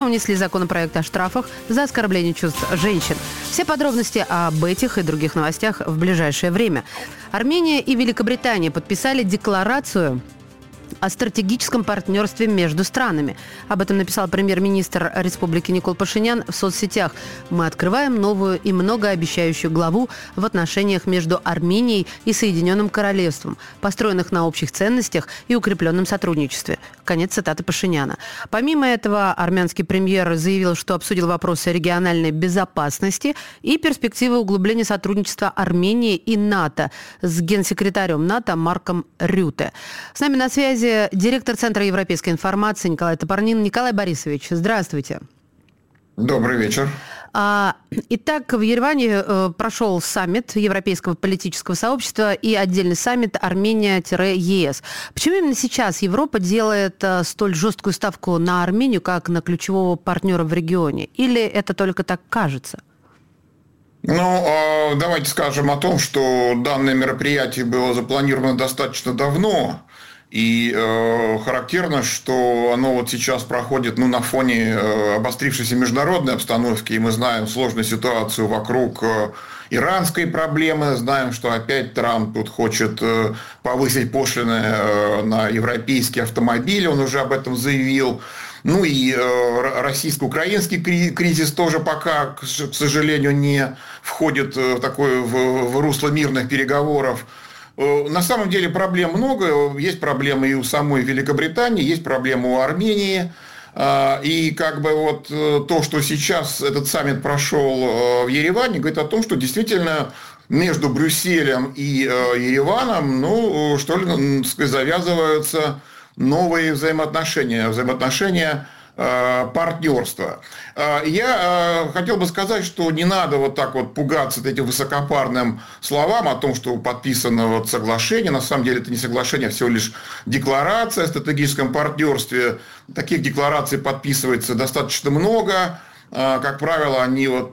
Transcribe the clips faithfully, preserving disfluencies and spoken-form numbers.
внесли законопроект о штрафах за оскорбление чувств женщин. Все подробности об этих и других новостях в ближайшее время. Армения и Великобритания подписали декларацию о стратегическом партнерстве между странами. Об этом написал премьер-министр республики Никол Пашинян в соцсетях. «Мы открываем новую и многообещающую главу в отношениях между Арменией и Соединенным Королевством, построенных на общих ценностях и укрепленном сотрудничестве». Конец цитаты Пашиняна. Помимо этого, армянский премьер заявил, что обсудил вопросы региональной безопасности и перспективы углубления сотрудничества Армении и НАТО с генсекретарем НАТО Марком Рюте. С нами на связи директор Центра европейской информации Николай Топорнин. Николай Борисович, здравствуйте. Добрый вечер. Итак, в Ереване прошел саммит Европейского политического сообщества и отдельный саммит Армения-ЕС. Почему именно сейчас Европа делает столь жесткую ставку на Армению, как на ключевого партнера в регионе? Или это только так кажется? Ну, давайте скажем о том, что данное мероприятие было запланировано достаточно давно. И э, характерно, что оно вот сейчас проходит ну, на фоне э, обострившейся международной обстановки. И мы знаем сложную ситуацию вокруг э, иранской проблемы. Знаем, что опять Трамп тут хочет э, повысить пошлины э, на европейские автомобили. Он уже об этом заявил. Ну и э, российско-украинский кризис тоже пока, к сожалению, не входит в, такое, в, в русло мирных переговоров. На самом деле проблем много. Есть проблемы и у самой Великобритании, есть проблемы у Армении. И как бы вот то, что сейчас этот саммит прошел в Ереване, говорит о том, что действительно между Брюсселем и Ереваном, ну, что ли, завязываются новые взаимоотношения, взаимоотношения партнерства. Я хотел бы сказать, что не надо вот так вот пугаться этим высокопарным словам о том, что подписано вот соглашение. На самом деле это не соглашение, а всего лишь декларация о стратегическом партнерстве. Таких деклараций подписывается достаточно много. Как правило, они вот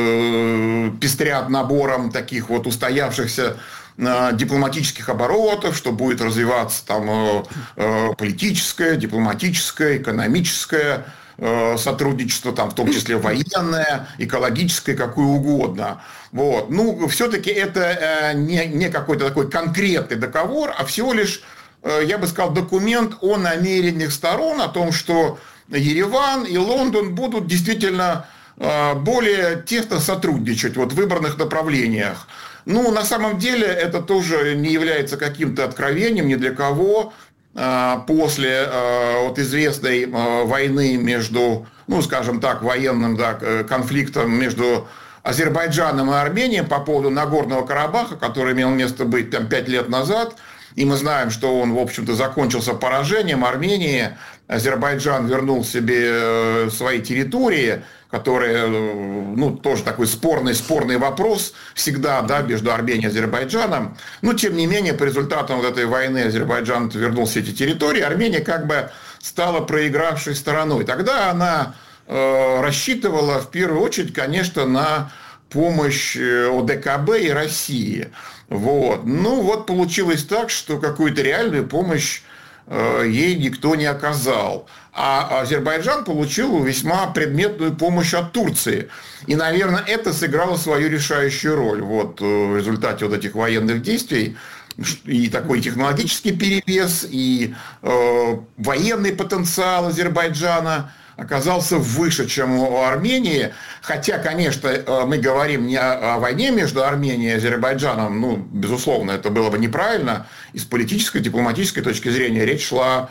пестрят набором таких вот устоявшихся дипломатических оборотов, что будет развиваться там политическое, дипломатическое, экономическое сотрудничество, там, в том числе военное, экологическое, какое угодно. Вот. Ну, все-таки это не, не какой-то такой конкретный договор, а всего лишь, я бы сказал, документ о намерениях сторон, о том, что Ереван и Лондон будут действительно более тесно сотрудничать вот, в выбранных направлениях. Ну, на самом деле, это тоже не является каким-то откровением ни для кого. После вот, известной войны между, ну, скажем так, военным да, конфликтом между Азербайджаном и Арменией по поводу Нагорного Карабаха, который имел место быть там пять лет назад, и мы знаем, что он, в общем-то, закончился поражением Армении. Азербайджан вернул себе свои территории, которые, ну, тоже такой спорный, спорный вопрос всегда, да, между Арменией и Азербайджаном. Но, тем не менее, по результатам вот этой войны Азербайджан вернул все эти территории, Армения как бы стала проигравшей стороной. Тогда она э, рассчитывала, в первую очередь, конечно, на помощь ОДКБ и России. Вот. Ну, вот получилось так, что какую-то реальную помощь э, ей никто не оказал. А Азербайджан получил весьма предметную помощь от Турции. И, наверное, это сыграло свою решающую роль вот, в результате вот этих военных действий. И такой технологический перевес, и э, военный потенциал Азербайджана оказался выше, чем у Армении. Хотя, конечно, мы говорим не о войне между Арменией и Азербайджаном. Ну, безусловно, это было бы неправильно. И с политической, дипломатической точки зрения речь шла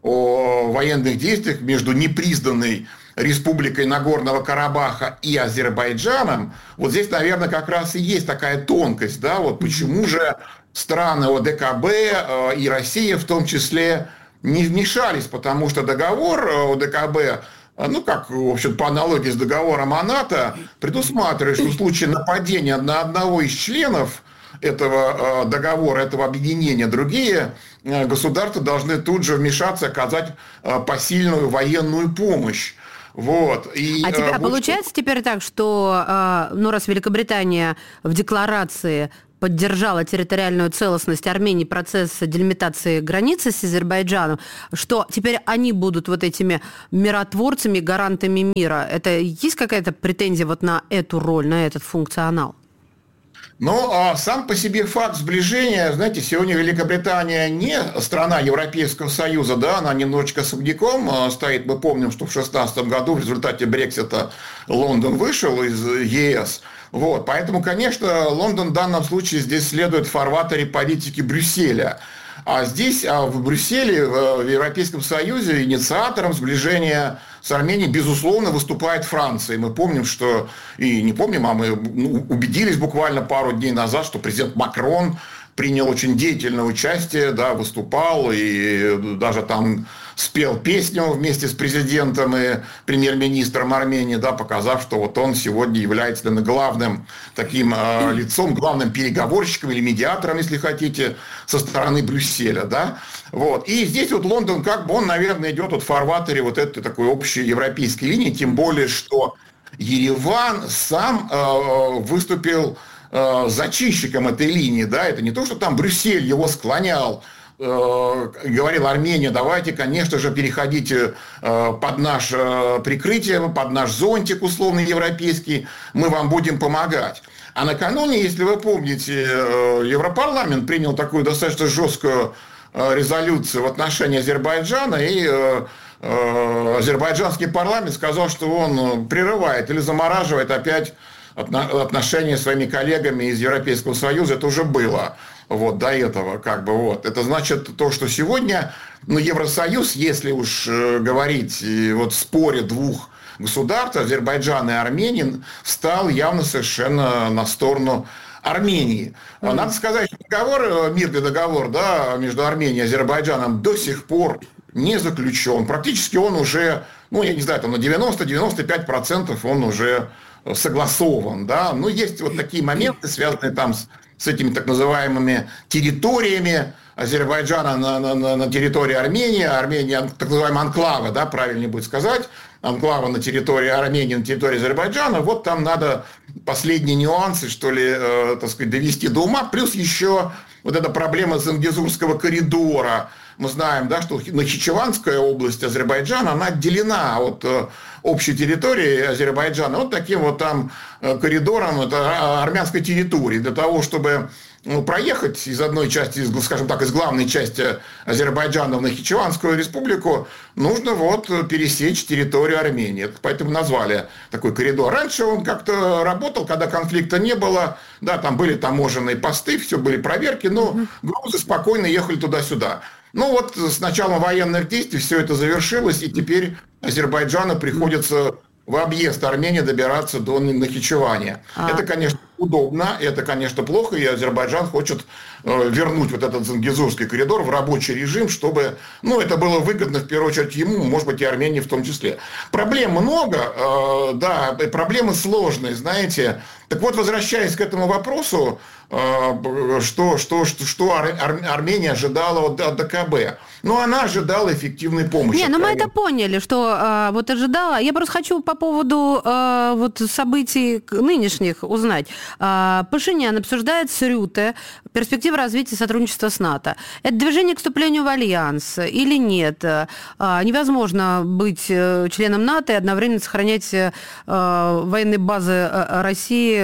о военных действиях между непризнанной Республикой Нагорного Карабаха и Азербайджаном. Вот здесь, наверное, как раз и есть такая тонкость. Да? Вот почему же страны ОДКБ и Россия в том числе не вмешались, потому что договор ОДКБ, ну, как, в общем, по аналогии с договором о НАТО, предусматривает, что в случае нападения на одного из членов этого договора, этого объединения, другие государства должны тут же вмешаться, оказать посильную военную помощь. Вот. И, а теперь, вот, получается теперь так, что, ну, раз Великобритания в декларации поддержала территориальную целостность Армении, процесс делимитации границы с Азербайджаном, что теперь они будут вот этими миротворцами, гарантами мира. Это есть какая-то претензия вот на эту роль, на этот функционал? Но а, сам по себе факт сближения, знаете, сегодня Великобритания не страна Европейского Союза, да, она немножечко особняком а, стоит. Мы помним, что в шестнадцатом году в результате Брексита Лондон вышел из ЕС. Вот, поэтому, конечно, Лондон в данном случае здесь следует в фарватере политики Брюсселя. А здесь, а в Брюсселе, в Европейском Союзе, инициатором сближения с Арменией, безусловно, выступает Франция. И мы помним, что, и не помним, а мы убедились буквально пару дней назад, что президент Макрон принял очень деятельное участие, да, выступал и даже там спел песню вместе с президентом и премьер-министром Армении, да, показав, что вот он сегодня является главным таким э, лицом, главным переговорщиком или медиатором, если хотите, со стороны Брюсселя, да. Вот. И здесь вот Лондон, как бы он, наверное, идет вот в фарватере вот этой такой общей европейской линии, тем более, что Ереван сам э, выступил зачинщиком этой линии, да, это не то, что там Брюссель его склонял, э, говорил: Армения, давайте, конечно же, переходите э, под наше прикрытие, под наш зонтик условно европейский, мы вам будем помогать. А накануне, если вы помните, э, Европарламент принял такую достаточно жесткую э, резолюцию в отношении Азербайджана, и э, э, азербайджанский парламент сказал, что он прерывает или замораживает опять отношения с своими коллегами из Европейского Союза. Это уже было вот, до этого. Как бы, вот. Это значит то, что сегодня ну, Евросоюз, если уж говорить вот, в споре двух государств, Азербайджана и Армении, встал явно совершенно на сторону Армении. Mm-hmm. Надо сказать, что договор, мирный договор, да, между Арменией и Азербайджаном до сих пор не заключен. Практически он уже, ну, я не знаю, там на девяносто - девяносто пять процентов он уже согласован, да, но есть вот такие моменты, связанные там с, с этими так называемыми территориями Азербайджана на, на, на территории Армении, Армения, так называемые анклавы, да, правильнее будет сказать, анклавы на территории Армении, на территории Азербайджана, вот там надо последние нюансы, что ли, э, так сказать, довести до ума, плюс еще вот эта проблема Зангезурского коридора. Мы знаем, да, что Нахичеванская область Азербайджана, она отделена от э, общей территории Азербайджана вот таким вот там э, коридором, это армянской территории, для того, чтобы ну, проехать из одной части, из, скажем так, из главной части Азербайджана в Нахичеванскую республику, нужно вот пересечь территорию Армении. Это поэтому назвали такой коридор. Раньше он как-то работал, когда конфликта не было, да, там были таможенные посты, все были проверки, но грузы спокойно ехали туда-сюда. Ну вот с началом военных действий все это завершилось, и теперь Азербайджану приходится в объезд Армении добираться до Нахичевания. А... Это, конечно, удобно, это, конечно, плохо, и Азербайджан хочет э, вернуть вот этот Зангезурский коридор в рабочий режим, чтобы, ну, это было выгодно, в первую очередь, ему, может быть, и Армении в том числе. Проблем много, э, да, проблемы сложные, знаете. Так вот, возвращаясь к этому вопросу, э, что, что, что, что Ар- Ар- Армения ожидала от, от ДКБ? Ну, она ожидала эффективной помощи. Не, ну мы это поняли, что э, вот ожидала. Я просто хочу по поводу э, вот событий нынешних узнать. Э, Пашинян обсуждает с Рюте перспективы развития сотрудничества с НАТО. Это движение к вступлению в альянс или нет? Э, невозможно быть членом НАТО и одновременно сохранять э, военные базы России.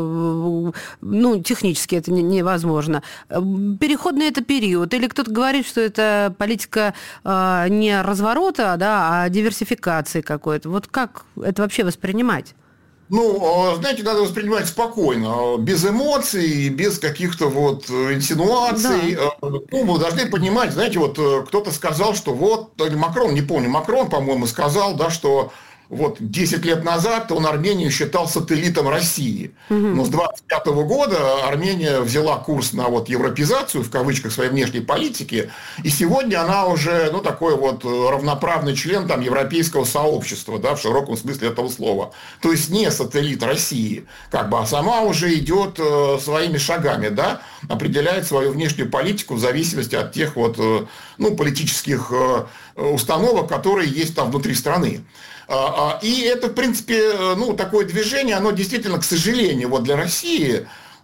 Э, ну, технически это невозможно. Переходный это период. Или кто-то говорит, что это политика э, не разворота, да, а диверсификации какой-то. Вот как это вообще воспринимать? Ну, знаете, надо воспринимать спокойно, без эмоций, без каких-то вот инсинуаций. Да. Ну, мы должны понимать, знаете, вот кто-то сказал, что вот, Макрон, не помню, Макрон, по-моему, сказал, да, что вот десять лет назад он Армению считал сателлитом России. Угу. Но с двадцать пятого года Армения взяла курс на вот европеизацию, в кавычках, своей внешней политики. И сегодня она уже, ну, такой вот равноправный член там европейского сообщества, да, в широком смысле этого слова. То есть не сателлит России, как бы, а сама уже идет э, своими шагами, да, определяет свою внешнюю политику в зависимости от тех вот, э, ну, политических э, установок, которые есть там внутри страны. И это, в принципе, ну, такое движение, оно действительно, к сожалению, вот для России,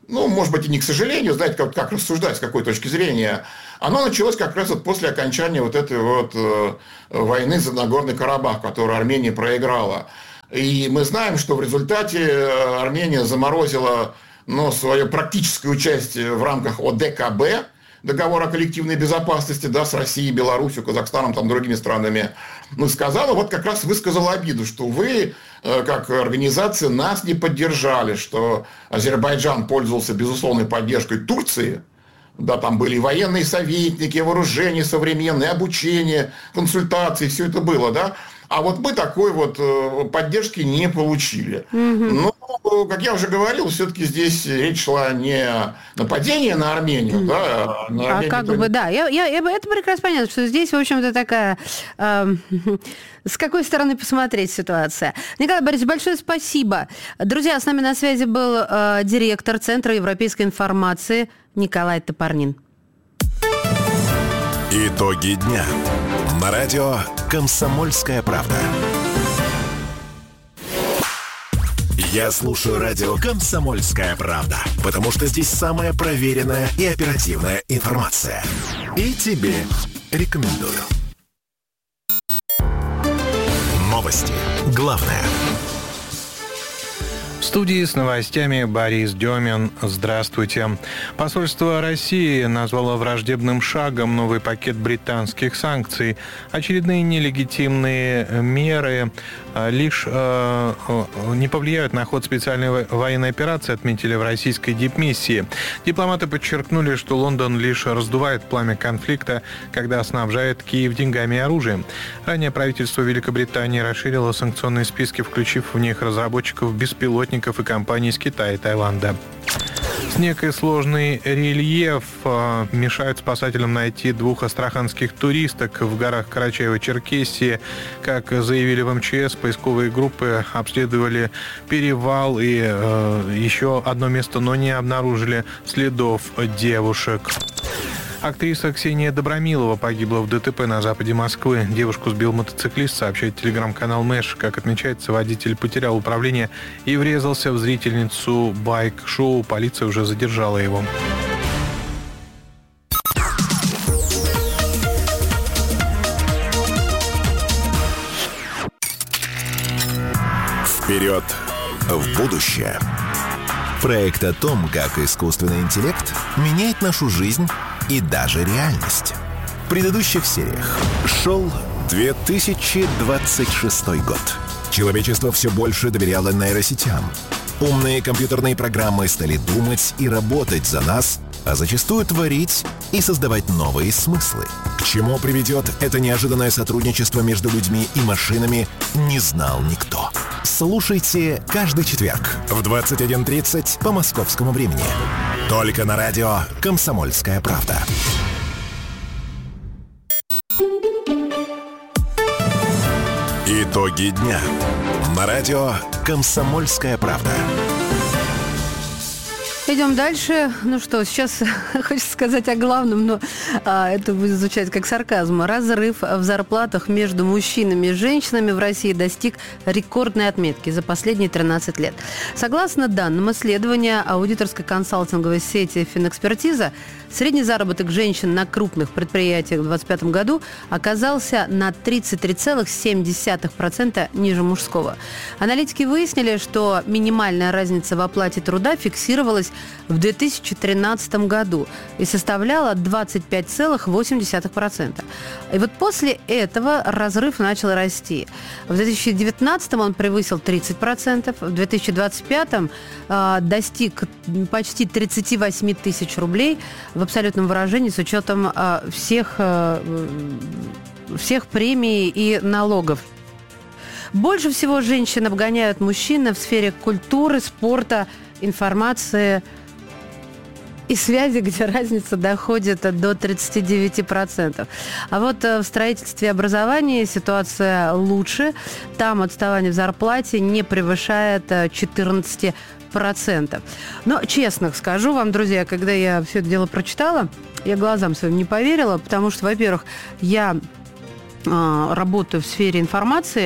ну, может быть, и не к сожалению, знаете, как, как рассуждать, с какой точки зрения, оно началось как раз вот после окончания вот этой вот э, войны за Нагорный Карабах, которую Армения проиграла. И мы знаем, что в результате Армения заморозила, ну, свое практическое участие в рамках О Д К Б, договора о коллективной безопасности, да, с Россией, Беларусью, Казахстаном, там, другими странами, ну, сказала, вот как раз высказала обиду, что вы, как организация, нас не поддержали, что Азербайджан пользовался безусловной поддержкой Турции, да, там были военные советники, вооружение современное, обучение, консультации, все это было, да. А вот мы такой вот поддержки не получили. Mm-hmm. Но, как я уже говорил, все-таки здесь речь шла не о нападении на Армению, mm-hmm. да, а на Армению. А как бы, да, я, я, я, это прекрасно понятно, что здесь, в общем-то, такая... Э, с какой стороны посмотреть ситуация. Николай Борисович, большое спасибо. Друзья, с нами на связи был э, директор Центра европейской информации Николай Топорнин. Итоги дня. На радио «Комсомольская правда». Я слушаю радио «Комсомольская правда», потому что здесь самая проверенная и оперативная информация. И тебе рекомендую. Новости. Главное. В студии с новостями Борис Демин. Здравствуйте. Посольство России назвало враждебным шагом новый пакет британских санкций. Очередные нелегитимные меры лишь э, не повлияют на ход специальной военной операции, отметили в российской дипмиссии. Дипломаты подчеркнули, что Лондон лишь раздувает пламя конфликта, когда снабжает Киев деньгами и оружием. Ранее правительство Великобритании расширило санкционные списки, включив в них разработчиков беспилотников и компаний из Китая и Таиланда. Снег и сложный рельеф э, мешают спасателям найти двух астраханских туристок в горах Карачаево-Черкесии. Как заявили в эм че эс, поисковые группы обследовали перевал и э, еще одно место, но не обнаружили следов девушек. Актриса Ксения Добромилова погибла в ДТП на западе Москвы. Девушку сбил мотоциклист, сообщает телеграм-канал Мэш. Как отмечается, водитель потерял управление и врезался в зрительницу байк-шоу. Полиция уже задержала его. Вперед в будущее. Проект о том, как искусственный интеллект меняет нашу жизнь и даже реальность. В предыдущих сериях шел две тысячи двадцать шестой год. Человечество все больше доверяло нейросетям. Умные компьютерные программы стали думать и работать за нас, а зачастую творить и создавать новые смыслы. К чему приведет это неожиданное сотрудничество между людьми и машинами, не знал никто. Слушайте каждый четверг в двадцать один тридцать по московскому времени. Только на радио «Комсомольская правда». Итоги дня. На радио «Комсомольская правда». Идем дальше. Ну что, сейчас хочется сказать о главном, но а, это будет звучать как сарказм. Разрыв в зарплатах между мужчинами и женщинами в России достиг рекордной отметки за последние тринадцать лет. Согласно данным исследования аудиторской консалтинговой сети «Финэкспертиза», средний заработок женщин на крупных предприятиях в двадцать пятом году оказался на тридцать три целых семь десятых процента ниже мужского. Аналитики выяснили, что минимальная разница в оплате труда фиксировалась в две тысячи тринадцатом году и составляла двадцать пять целых восемь десятых процента. И вот после этого разрыв начал расти. В две тысячи девятнадцатом он превысил тридцать процентов, в две тысячи двадцать пятом э, достиг почти тридцать восемь тысяч рублей в абсолютном выражении с учетом э, всех, э, всех премий и налогов. Больше всего женщин обгоняют мужчин в сфере культуры, спорта, информации и связи, где разница доходит до тридцать девять процентов. А вот в строительстве и образовании ситуация лучше. Там отставание в зарплате не превышает четырнадцать процентов. Но, честно скажу вам, друзья, когда я все это дело прочитала, я глазам своим не поверила, потому что, во-первых, я э, работаю в сфере информации,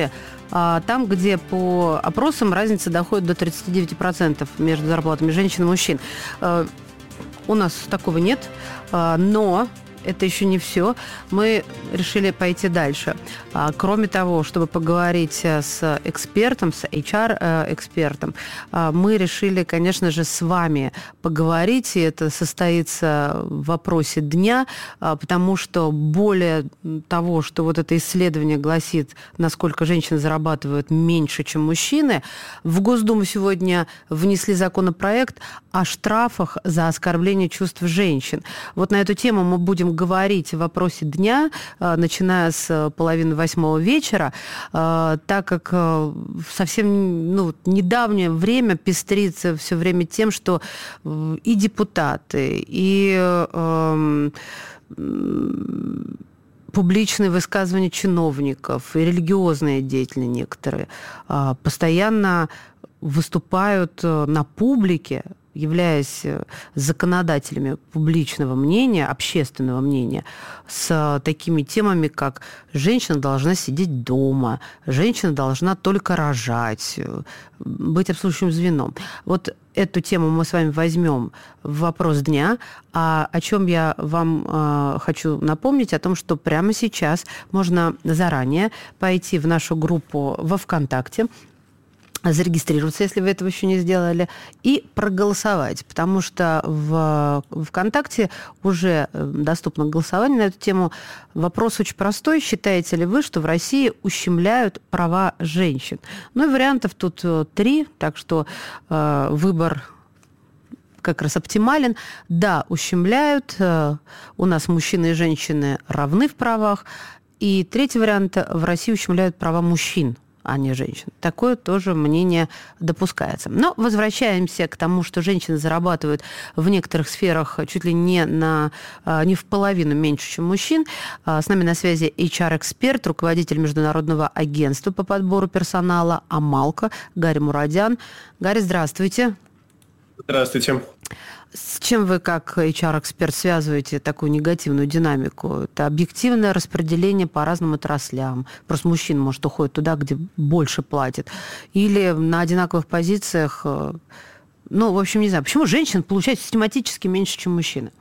там, где по опросам разница доходит до тридцать девять процентов между зарплатами женщин и мужчин. У нас такого нет, но... это еще не все. Мы решили пойти дальше. Кроме того, чтобы поговорить с экспертом, с эйч ар-экспертом, мы решили, конечно же, с вами поговорить, и это состоится в вопросе дня, потому что более того, что вот это исследование гласит, насколько женщины зарабатывают меньше, чем мужчины, в Госдуму сегодня внесли законопроект о штрафах за оскорбление чувств женщин. Вот на эту тему мы будем говорить в вопросе дня, начиная с половины восьмого вечера, так как совсем ну, недавнее время пестрится все время тем, что и депутаты, и э, публичные высказывания чиновников, и религиозные деятели некоторые постоянно выступают на публике, являясь законодателями публичного мнения, общественного мнения, с такими темами, как женщина должна сидеть дома, женщина должна только рожать, быть обслуживающим звеном. Вот эту тему мы с вами возьмем в вопрос дня, а о чем я вам э, хочу напомнить, о том, что прямо сейчас можно заранее пойти в нашу группу во ВКонтакте, зарегистрироваться, если вы этого еще не сделали, и проголосовать, потому что в ВКонтакте уже доступно голосование на эту тему. Вопрос очень простой. Считаете ли вы, что в России ущемляют права женщин? Ну и вариантов тут три, так что э, выбор как раз оптимален. Да, ущемляют. У нас мужчины и женщины равны в правах. И третий вариант. В России ущемляют права мужчин, а не женщин. Такое тоже мнение допускается. Но возвращаемся к тому, что женщины зарабатывают в некоторых сферах чуть ли не, на, не в половину меньше, чем мужчин. С нами на связи эйч ар-эксперт, руководитель Международного агентства по подбору персонала «Амалко» Гарри Мурадян. Гарри, здравствуйте. Здравствуйте. С чем вы, как эйч ар-эксперт, связываете такую негативную динамику? Это объективное распределение по разным отраслям. Просто мужчина, может, уходит туда, где больше платят. Или на одинаковых позициях... Ну, в общем, не знаю. Почему женщин получают систематически меньше, чем мужчины?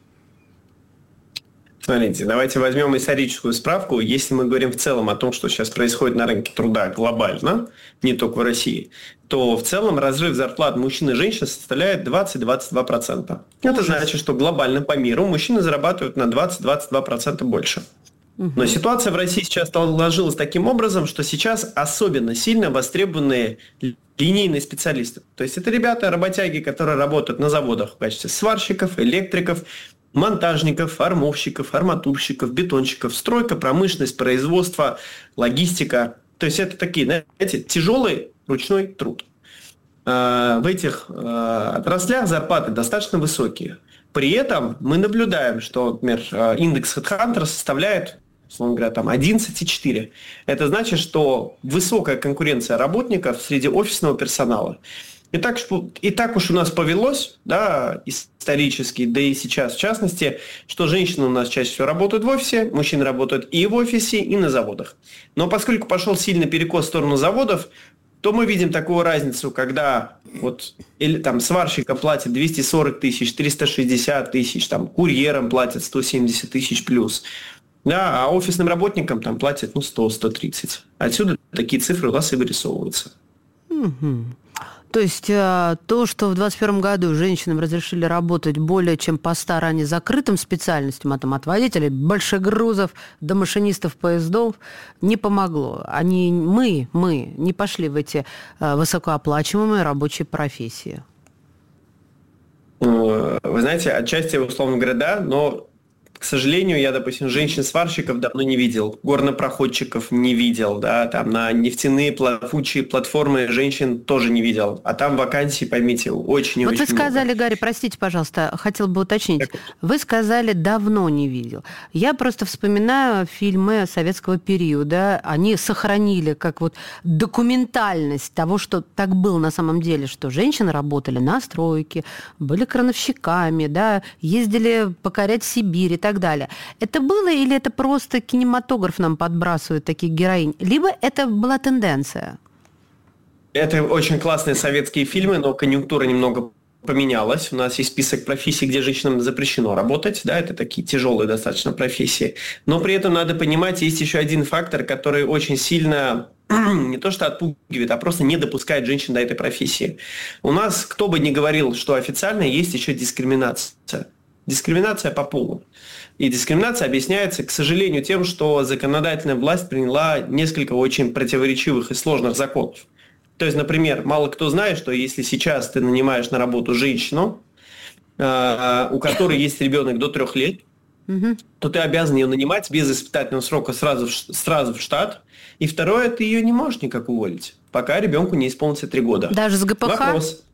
Смотрите, давайте возьмем историческую справку. Если мы говорим в целом о том, что сейчас происходит на рынке труда глобально, не только в России, то в целом разрыв зарплат мужчин и женщин составляет двадцать-двадцать два процента. Это значит, что глобально по миру мужчины зарабатывают на двадцать-двадцать два процента больше. Но ситуация в России сейчас сложилась таким образом, что сейчас особенно сильно востребованы линейные специалисты. То есть это ребята, работяги, которые работают на заводах в качестве сварщиков, электриков, монтажников, армовщиков, арматурщиков, бетонщиков, стройка, промышленность, производство, логистика. То есть это такие, знаете, тяжелый ручной труд. В этих отраслях зарплаты достаточно высокие. При этом мы наблюдаем, что, например, индекс HeadHunter составляет, условно говоря, там одиннадцать целых четыре десятых. Это значит, что высокая конкуренция работников среди офисного персонала. И так, и так уж у нас повелось, да, исторически, да и сейчас в частности, что женщины у нас чаще всего работают в офисе, мужчины работают и в офисе, и на заводах. Но поскольку пошел сильный перекос в сторону заводов, то мы видим такую разницу, когда вот или там сварщикам платят двести сорок тысяч, триста шестьдесят тысяч, там курьерам платят сто семьдесят тысяч плюс, да, а офисным работникам там платят ну, сто - сто тридцать. Отсюда такие цифры у нас и вырисовываются. Угу. То есть то, что в двадцать первом году женщинам разрешили работать более чем по ста ранее закрытым специальностям, а там от водителей большегрузов до машинистов поездов, не помогло. Они, мы, мы не пошли в эти высокооплачиваемые рабочие профессии. Вы знаете, отчасти, условно говоря, да, но... К сожалению, я, допустим, женщин-сварщиков давно не видел, горнопроходчиков не видел, да, там на нефтяные плавучие платформы женщин тоже не видел, а там вакансий, поймите, очень и вот очень много. Вот вы сказали, много. Гарри, простите, пожалуйста, хотел бы уточнить, так. Вы сказали «давно не видел». Я просто вспоминаю фильмы советского периода, они сохранили как вот документальность того, что так было на самом деле, что женщины работали на стройке, были крановщиками, да, ездили покорять Сибирь и так так далее. Это было или это просто кинематограф нам подбрасывает таких героинь? Либо это была тенденция? Это очень классные советские фильмы, но конъюнктура немного поменялась. У нас есть список профессий, где женщинам запрещено работать. Да, это такие тяжелые достаточно профессии. Но при этом надо понимать, есть еще один фактор, который очень сильно не то что отпугивает, а просто не допускает женщин до этой профессии. У нас, кто бы ни говорил, что официально, есть еще дискриминация. Дискриминация по полу. И дискриминация объясняется, к сожалению, тем, что законодательная власть приняла несколько очень противоречивых и сложных законов. То есть, например, мало кто знает, что если сейчас ты нанимаешь на работу женщину, у которой есть ребенок до трех лет, угу. то ты обязан ее нанимать без испытательного срока сразу, сразу в штат. И второе, ты ее не можешь никак уволить, пока ребенку не исполнится три года. Даже с ГПХ? Вопрос.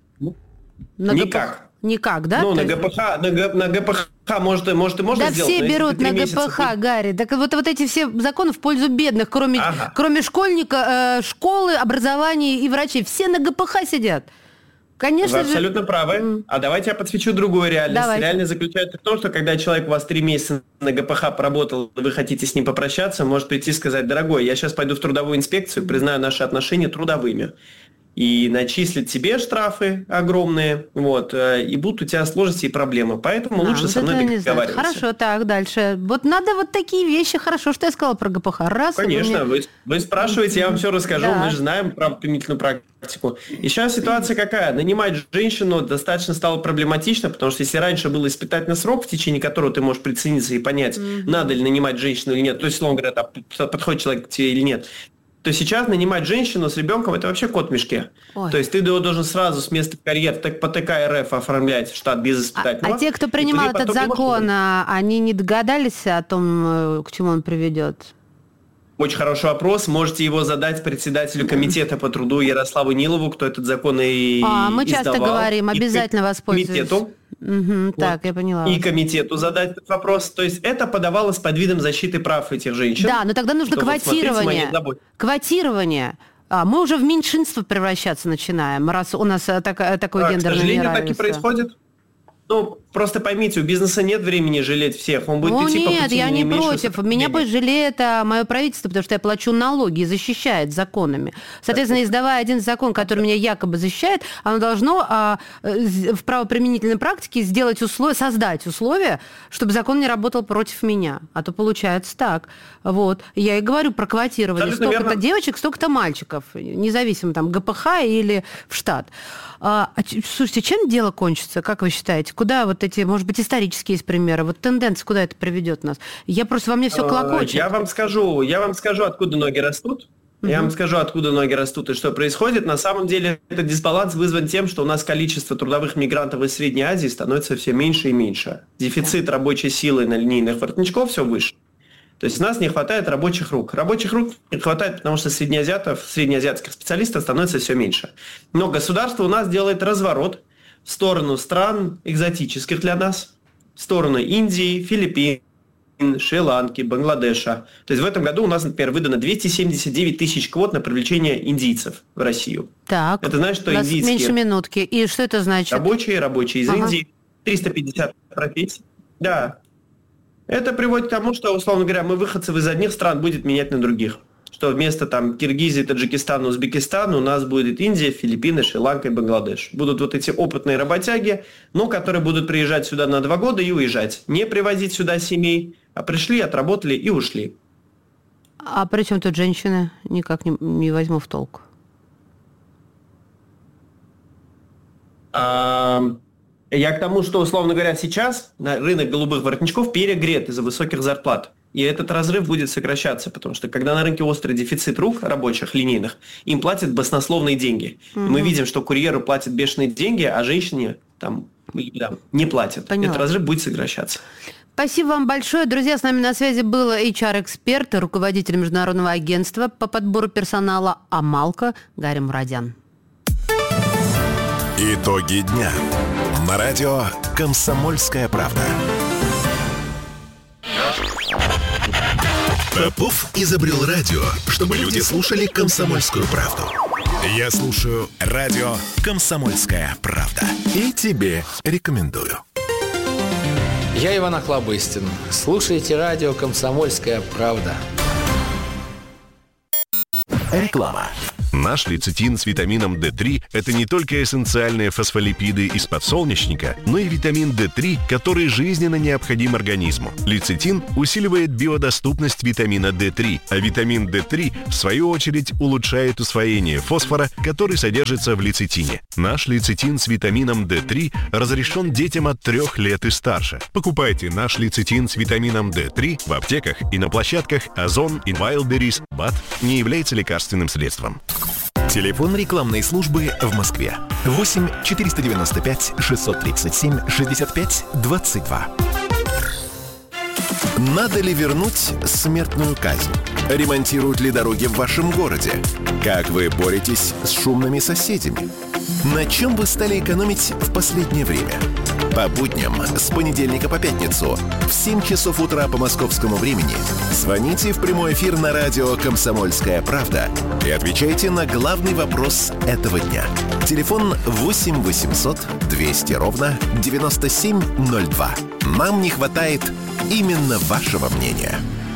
На Никак. ГПХ. Никак, да? Ну, на есть... ГПХ, на, Г, на ГПХ может, может и можно да сделать. Да все берут на ГПХ, месяца... Гарри. Так вот, вот эти все законы в пользу бедных, кроме, ага. кроме школьника, э, школы, образования и врачей. Все на ГПХ сидят. Конечно Вы же... абсолютно правы. Mm. А давайте я подсвечу другую реальность. Давайте. Реальность заключается в том, что когда человек у вас три месяца на ГПХ поработал, вы хотите с ним попрощаться, может прийти и сказать: дорогой, я сейчас пойду в трудовую инспекцию, признаю наши отношения трудовыми. И начислят тебе штрафы огромные, вот, и будут у тебя сложности и проблемы. Поэтому а, лучше вот со мной договариваться. Хорошо, так, дальше. Вот надо вот такие вещи. Хорошо, что я сказала про ГПХ. Раз, Конечно, мне... вы, вы спрашиваете, я вам все расскажу. Да. Мы же знаем правоприменительную практику. И сейчас ситуация какая? Нанимать женщину достаточно стало проблематично, потому что если раньше был испытательный срок, в течение которого ты можешь прицениться и понять, mm-hmm. надо ли нанимать женщину или нет, то есть, словно говоря, подходит человек к тебе или нет, то сейчас нанимать женщину с ребенком – это вообще кот в мешке. Ой. То есть ты должен сразу с места в карьер так, по ТК РФ оформлять штат без испытательного. А, а те, кто принимал этот закон, можешь... они не догадались о том, к чему он приведет? Очень хороший вопрос. Можете его задать председателю комитета по труду Ярославу Нилову, кто этот закон и а, мы издавал. часто говорим, обязательно воспользуйтесь. Комитету. Угу, вот. Так, я поняла. И комитету задать этот вопрос. То есть это подавалось под видом защиты прав этих женщин. Да, но тогда нужно квотирование. Вот, квотирование. А, мы уже в меньшинство превращаться начинаем, раз у нас так, такое а, гендерное неравенство. К сожалению, так и происходит. Ну, просто поймите, у бизнеса нет времени жалеть всех. Он будет ну, идти нет, по пути я не против. времени. Меня будет жалеть это мое правительство, потому что я плачу налоги и защищает законами. Соответственно, издавая один закон, который меня якобы защищает, оно должно а, в правоприменительной практике сделать условия, создать условия, чтобы закон не работал против меня. А то получается так. Вот. Я и говорю про квотирование. Абсолютно столько-то верно. Девочек, столько-то мальчиков. Независимо, там, ГПХ или в штат. А, слушайте, чем дело кончится, как вы считаете? Куда вот эти, может быть, исторические есть примеры? Вот тенденция, куда это приведет нас? Я просто, во мне все клокочет. Я вам скажу, я вам скажу, откуда ноги растут. Uh-huh. Я вам скажу, откуда ноги растут и что происходит. На самом деле этот дисбаланс вызван тем, что у нас количество трудовых мигрантов из Средней Азии становится все меньше и меньше. Дефицит uh-huh. рабочей силы на линейных воротничков все выше. То есть у нас не хватает рабочих рук. Рабочих рук не хватает, потому что среднеазиатов, среднеазиатских специалистов становится все меньше. Но государство у нас делает разворот в сторону стран экзотических для нас, в сторону Индии, Филиппин, Шри-Ланки, Бангладеша. То есть в этом году у нас, например, выдано двести семьдесят девять тысяч квот на привлечение индийцев в Россию. Так, это значит, что у нас индийские... меньше минутки. И что это значит? Рабочие, рабочие из ага. Индии, триста пятьдесят профессий. Да. Это приводит к тому, что, условно говоря, мы выходцев из одних стран будет менять на других. Что вместо там Киргизии, Таджикистана, Узбекистана у нас будет Индия, Филиппины, Шри-Ланка и Бангладеш. Будут вот эти опытные работяги, но которые будут приезжать сюда на два года и уезжать. Не привозить сюда семей, а пришли, отработали и ушли. А при чем тут женщины? Никак не, не возьму в толк. А... Я к тому, что, условно говоря, сейчас рынок голубых воротничков перегрет из-за высоких зарплат. И этот разрыв будет сокращаться, потому что когда на рынке острый дефицит рук рабочих, линейных, им платят баснословные деньги. Угу. Мы видим, что курьеру платят бешеные деньги, а женщине там, да, не платят. Поняла. Этот разрыв будет сокращаться. Спасибо вам большое. Друзья, с нами на связи был эйч ар-эксперт и руководитель международного агентства по подбору персонала «Амалко» Гарри Мурадян. Итоги дня. На радио «Комсомольская правда». Попов изобрел радио, чтобы люди слушали «Комсомольскую правду». Я слушаю радио «Комсомольская правда». И тебе рекомендую. Я Иван Охлобыстин. Слушайте радио «Комсомольская правда». Реклама. Наш лецитин с витамином дэ три – это не только эссенциальные фосфолипиды из подсолнечника, но и витамин дэ три, который жизненно необходим организму. Лецитин усиливает биодоступность витамина дэ три, а витамин дэ три, в свою очередь, улучшает усвоение фосфора, который содержится в лецитине. Наш лецитин с витамином дэ три разрешен детям от трех лет и старше. Покупайте наш лецитин с витамином дэ три в аптеках и на площадках Озон и Wildberries. БАД не является лекарственным средством. Телефон рекламной службы в Москве. восемь четыреста девяносто пять шестьсот тридцать семь шестьдесят пять двадцать два. Надо ли вернуть смертную казнь? Ремонтируют ли дороги в вашем городе? Как вы боретесь с шумными соседями? На чем вы стали экономить в последнее время? По будням с понедельника по пятницу в семь часов утра по московскому времени звоните в прямой эфир на радио «Комсомольская правда» и отвечайте на главный вопрос этого дня. Телефон восемь восемьсот двести ровно девяносто семь ноль два. Нам не хватает именно вашего мнения.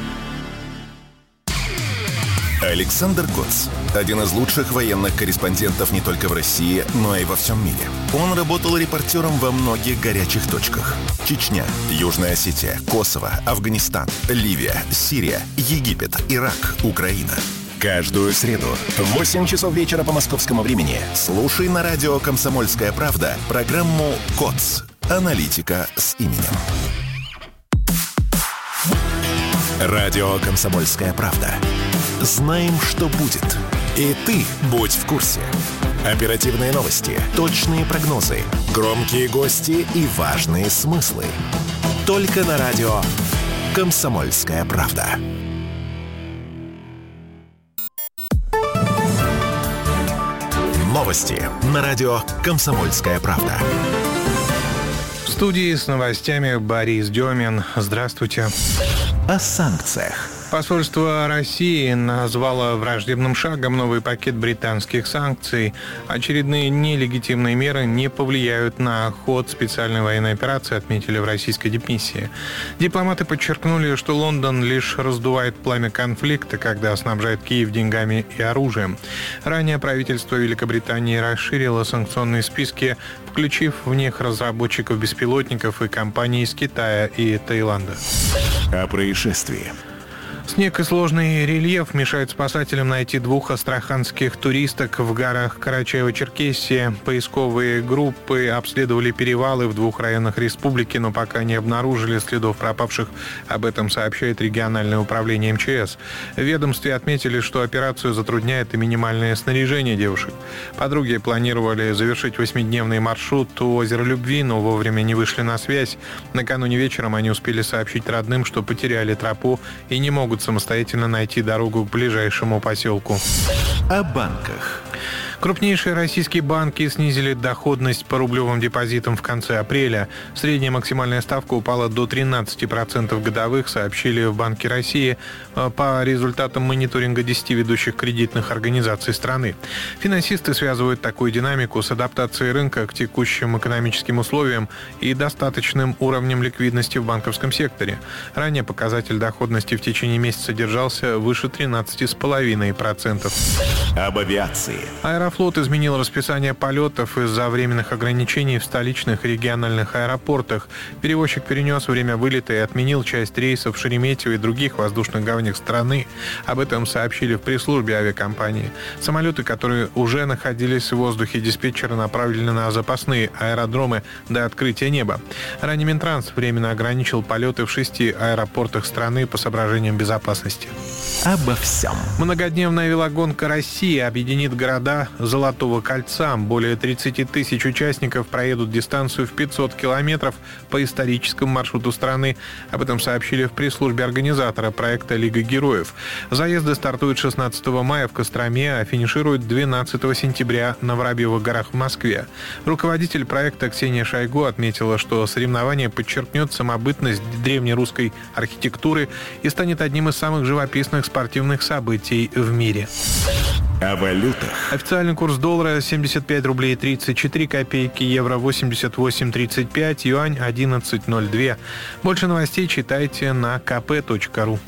Александр Коц – один из лучших военных корреспондентов не только в России, но и во всем мире. Он работал репортером во многих горячих точках. Чечня, Южная Осетия, Косово, Афганистан, Ливия, Сирия, Египет, Ирак, Украина. Каждую среду в восемь часов вечера по московскому времени слушай на радио «Комсомольская правда» программу «Коц. Аналитика с именем». Радио «Комсомольская правда». Знаем, что будет. И ты будь в курсе. Оперативные новости, точные прогнозы, громкие гости и важные смыслы. Только на радио «Комсомольская правда». Новости на радио «Комсомольская правда». В студии с новостями Борис Демин. Здравствуйте. О санкциях. Посольство России назвало враждебным шагом новый пакет британских санкций. Очередные нелегитимные меры не повлияют на ход специальной военной операции, отметили в российской дипмиссии. Дипломаты подчеркнули, что Лондон лишь раздувает пламя конфликта, когда снабжает Киев деньгами и оружием. Ранее правительство Великобритании расширило санкционные списки, включив в них разработчиков беспилотников и компаний из Китая и Таиланда. О происшествии. Снег и сложный рельеф мешают спасателям найти двух астраханских туристок в горах Карачаево-Черкесии. Поисковые группы обследовали перевалы в двух районах республики, но пока не обнаружили следов пропавших. Об этом сообщает региональное управление эм че эс. В ведомстве отметили, что операцию затрудняет и минимальное снаряжение девушек. Подруги планировали завершить восьмидневный маршрут у озера Любви, но вовремя не вышли на связь. Накануне вечером они успели сообщить родным, что потеряли тропу и не могут самостоятельно найти дорогу к ближайшему поселку. О банках. Крупнейшие российские банки снизили доходность по рублевым депозитам в конце апреля. Средняя максимальная ставка упала до тринадцати процентов годовых, сообщили в Банке России по результатам мониторинга десяти ведущих кредитных организаций страны. Финансисты связывают такую динамику с адаптацией рынка к текущим экономическим условиям и достаточным уровнем ликвидности в банковском секторе. Ранее показатель доходности в течение месяца держался выше тринадцати целых пяти десятых процента. Об авиации. Аэрофлот изменил расписание полетов из-за временных ограничений в столичных и региональных аэропортах. Перевозчик перенес время вылета и отменил часть рейсов в Шереметьево и других воздушных гаванях страны. Об этом сообщили в пресс-службе авиакомпании. Самолеты, которые уже находились в воздухе, диспетчеры направлены на запасные аэродромы до открытия неба. Ранее Минтранс временно ограничил полеты в шести аэропортах страны по соображениям безопасности. Обо всем. Многодневная велогонка России объединит города Золотого кольца. Более тридцати тысяч участников проедут дистанцию в пятьсот километров по историческому маршруту страны. Об этом сообщили в пресс-службе организатора проекта «Лига героев». Заезды стартуют шестнадцатого мая в Костроме, а финишируют двенадцатого сентября на Воробьевых горах в Москве. Руководитель проекта Ксения Шойгу отметила, что соревнование подчеркнет самобытность древнерусской архитектуры и станет одним из самых живописных спортивных событий в мире. О валютах. Официальный курс доллара семьдесят пять рублей тридцать четыре копейки, евро восемьдесят восемь тридцать пять, юань одиннадцать ноль два. Больше новостей читайте на ка пэ точка ру.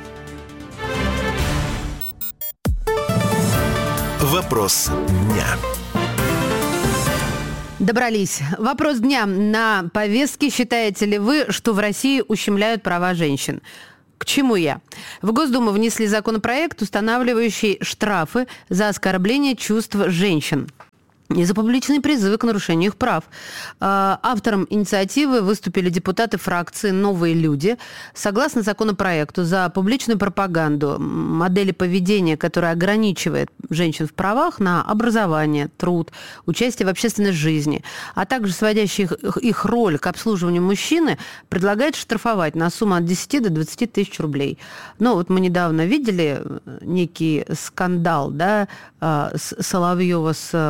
Вопрос дня. Добрались. Вопрос дня на повестке. Считаете ли вы, что в России ущемляют права женщин? К чему я? В Госдуму внесли законопроект, устанавливающий штрафы за оскорбление чувств женщин и за публичные призывы к нарушению их прав. Автором инициативы выступили депутаты фракции «Новые люди». Согласно законопроекту, за публичную пропаганду модели поведения, которая ограничивает женщин в правах на образование, труд, участие в общественной жизни, а также сводящие их, их роль к обслуживанию мужчины, предлагает штрафовать на сумму от десяти до двадцати тысяч рублей. Ну, вот мы недавно видели некий скандал, да, Соловьева с...